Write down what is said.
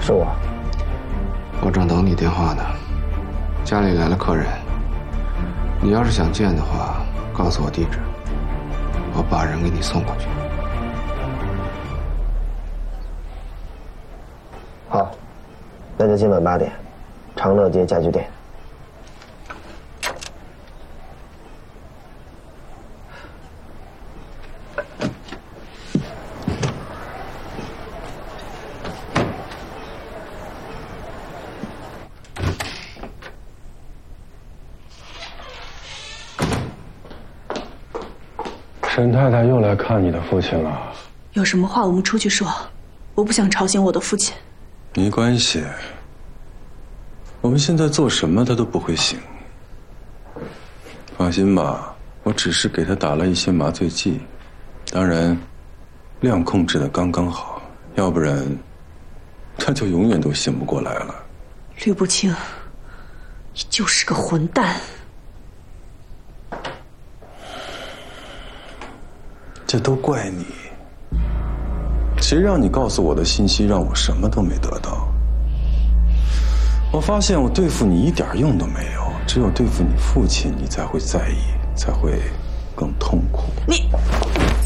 是我。 我正等你电话呢。家里来了客人，你要是想见的话，告诉我地址，我把人给你送过去。 好，那就今晚8点，长乐街家具店。 沈太太又来看你的父亲了。 有什么话我们出去说，我不想吵醒我的父亲。 没关系，我们现在做什么他都不会醒。放心吧，我只是给他打了一些麻醉剂，当然，量控制的刚刚好，要不然，他就永远都醒不过来了。 吕不清，你就是个混蛋。 这都怪你，谁让你告诉我的信息让我什么都没得到？我发现我对付你一点用都没有，只有对付你父亲，你才会在意，才会更痛苦。 你。